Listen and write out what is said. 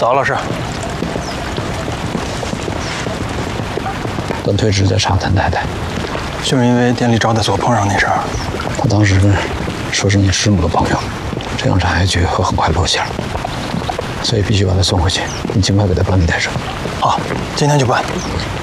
早，老师。 段推只在茶谈太太， 就是因为店里招待所碰上那事儿。 他当时说是你师母的朋友，这样查下去会很快露馅，所以必须把他送回去。你尽快给他办理台车。 好，今天就办。